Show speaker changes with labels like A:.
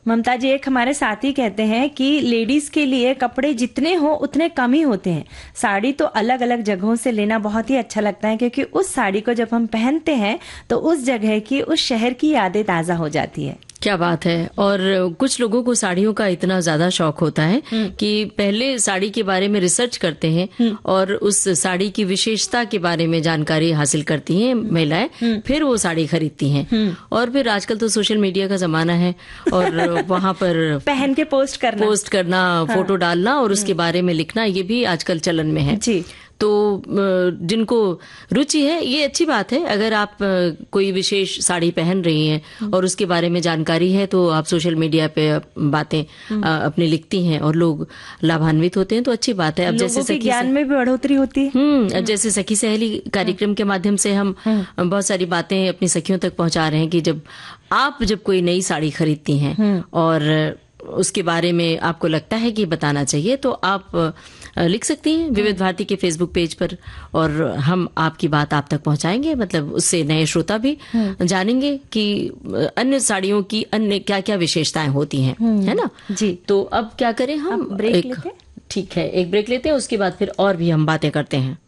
A: ममता जी, एक हमारे साथी कहते हैं कि लेडीज के लिए कपड़े जितने हो उतने कम ही होते हैं। साड़ी तो अलग अलग जगहों से लेना बहुत ही अच्छा लगता है, क्योंकि उस साड़ी को जब हम पहनते हैं तो उस जगह की, उस शहर की यादें ताजा हो जाती है।
B: क्या बात है। और कुछ लोगों को साड़ियों का इतना ज्यादा शौक होता है कि पहले साड़ी के बारे में रिसर्च करते हैं और उस साड़ी की विशेषता के बारे में जानकारी हासिल करती हैं महिलाएं, फिर वो साड़ी खरीदती हैं। और फिर आजकल तो सोशल मीडिया का जमाना है और वहां पर
A: पहन के पोस्ट करना,
B: फोटो डालना और उसके बारे में लिखना, ये भी आजकल चलन में है
A: जी।
B: तो जिनको रुचि है, ये अच्छी बात है। अगर आप कोई विशेष साड़ी पहन रही हैं और उसके बारे में जानकारी है तो आप सोशल मीडिया पे बातें अपनी लिखती हैं और लोग लाभान्वित होते हैं, तो अच्छी बात है। अब जैसे
A: सखी ज्ञान में भी बढ़ोतरी होती है।
B: अब जैसे सखी सहेली कार्यक्रम के माध्यम से हम बहुत सारी बातें अपनी सखियों तक पहुंचा रहे हैं कि जब कोई नई साड़ी खरीदती हैं और उसके बारे में आपको लगता है कि बताना चाहिए, तो आप लिख सकती हैं विविध भारती के फेसबुक पेज पर और हम आपकी बात आप तक पहुंचाएंगे। मतलब उससे नए श्रोता भी जानेंगे कि अन्य साड़ियों की अन्य क्या क्या विशेषताएं होती हैं, है ना जी। तो अब क्या करें, हम
A: ब्रेक लेते हैं।
B: ठीक है, एक ब्रेक लेते हैं, उसके बाद फिर और भी हम बातें करते हैं।